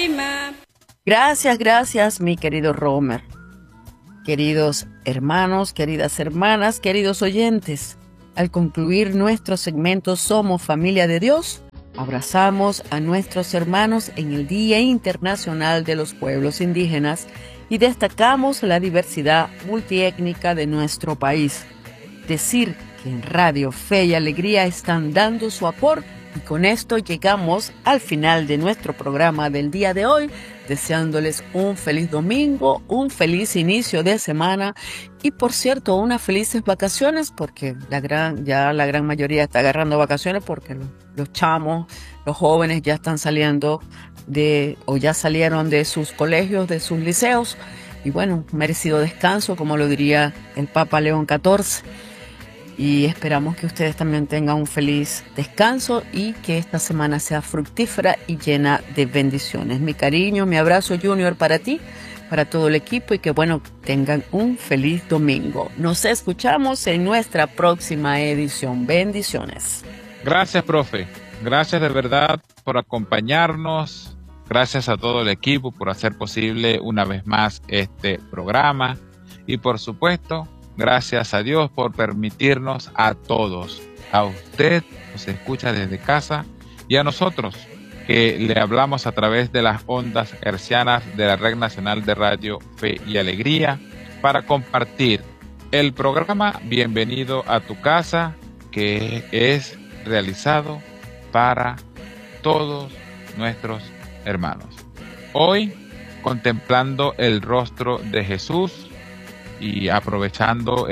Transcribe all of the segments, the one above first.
próxima. Gracias, mi querido Romer. Queridos hermanos, queridas hermanas, queridos oyentes, al concluir nuestro segmento Somos Familia de Dios, abrazamos a nuestros hermanos en el Día Internacional de los Pueblos Indígenas y destacamos la diversidad multiétnica de nuestro país. Decir que en Radio Fe y Alegría están dando su aporte, y con esto llegamos al final de nuestro programa del día de hoy, deseándoles un feliz domingo, un feliz inicio de semana y, por cierto, unas felices vacaciones, porque la gran mayoría está agarrando vacaciones porque los chamos, los jóvenes ya están saliendo o ya salieron de sus colegios, de sus liceos, y bueno, merecido descanso, como lo diría el Papa León XIV. Y esperamos que ustedes también tengan un feliz descanso y que esta semana sea fructífera y llena de bendiciones. Mi cariño, mi abrazo Junior para ti, para todo el equipo, y que bueno, tengan un feliz domingo. Nos escuchamos en nuestra próxima edición. Bendiciones. Gracias, profe. Gracias de verdad por acompañarnos. Gracias a todo el equipo por hacer posible una vez más este programa. Y por supuesto, gracias a Dios por permitirnos a todos, a usted que nos escucha desde casa y a nosotros que le hablamos a través de las ondas hercianas de la Red Nacional de Radio Fe y Alegría, para compartir el programa Bienvenido a tu Casa, que es realizado para todos nuestros hermanos. Hoy, contemplando el rostro de Jesús, y aprovechando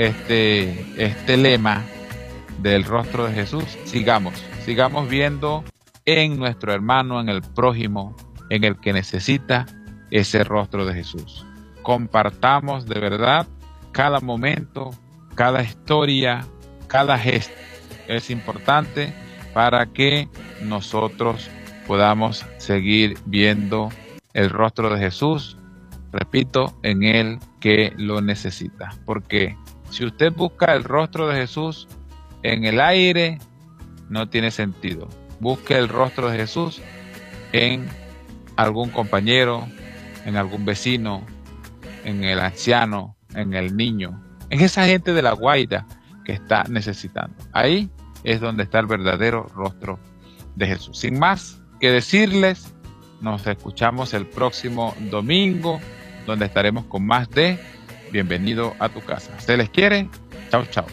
este lema del rostro de Jesús, sigamos viendo en nuestro hermano, en el prójimo, en el que necesita ese rostro de Jesús. Compartamos de verdad cada momento, cada historia, cada gesto. Es importante para que nosotros podamos seguir viendo el rostro de Jesús, repito, en el que lo necesita. Porque si usted busca el rostro de Jesús en el aire, no tiene sentido. Busque el rostro de Jesús en algún compañero, en algún vecino, en el anciano, en el niño, en esa gente de la guaira que está necesitando. Ahí es donde está el verdadero rostro de Jesús. Sin más que decirles, nos escuchamos el próximo domingo, donde estaremos con más de Bienvenido a tu Casa. ¿Se les quiere? Chao, chao.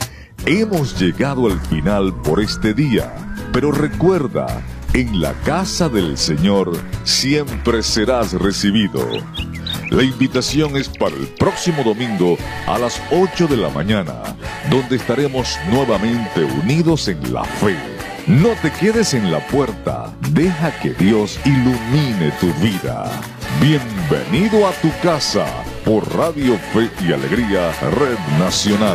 Hemos llegado al final por este día, pero recuerda, en la casa del Señor siempre serás recibido. La invitación es para el próximo domingo a las 8 de la mañana, donde estaremos nuevamente unidos en la fe. No te quedes en la puerta, deja que Dios ilumine tu vida. Bienvenido a tu casa por Radio Fe y Alegría, Red Nacional.